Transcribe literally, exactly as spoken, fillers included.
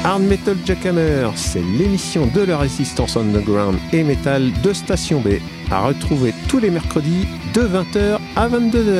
Hard Metal Jackhammer, c'est l'émission de la résistance underground et metal de Station B, à retrouver tous les mercredis de vingt heures à vingt-deux heures.